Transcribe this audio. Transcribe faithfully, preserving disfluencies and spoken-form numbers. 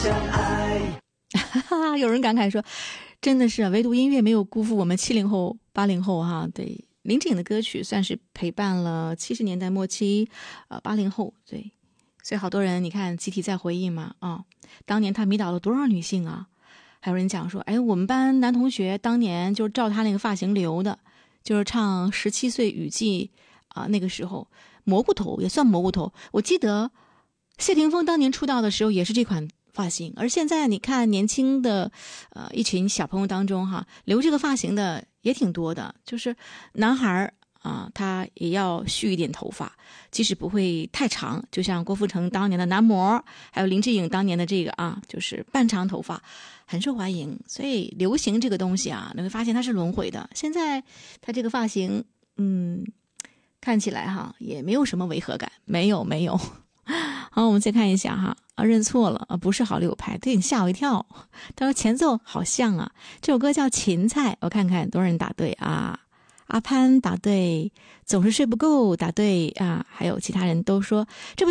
相爱。 哈哈，有人感慨说，真的是啊，唯独音乐没有辜负我们七零后、八零后哈。对，林志颖的歌曲算是陪伴了七十年代末期，呃，八零后。对，所以好多人你看集体在回忆嘛啊，当年他迷倒了多少女性啊？还有人讲说，哎，我们班男同学当年就是照他那个发型留的，就是唱《十七岁雨季》啊，那个时候蘑菇头也算蘑菇头。我记得谢霆锋当年出道的时候也是这款发型，而现在你看年轻的呃一群小朋友当中哈，留这个发型的也挺多的，就是男孩啊，他也要蓄一点头发，即使不会太长，就像郭富城当年的男模，还有林志颖当年的这个啊，就是半长头发，很受欢迎。所以流行这个东西啊，你会发现它是轮回的。现在他这个发型，嗯，看起来哈也没有什么违和感，没有没有。好，我们再看一下哈，啊，认错了啊，不是好六拍，对，你吓我一跳。他说前奏好像啊，这首歌叫《芹菜》，我看看多少人答对啊。阿潘答对，总是睡不够答对啊，还有其他人都说这